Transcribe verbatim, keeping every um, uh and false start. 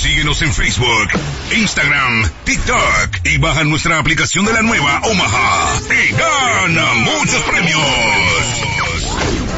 Síguenos en Facebook, Instagram, TikTok y baja nuestra aplicación de la nueva Omaha y gana.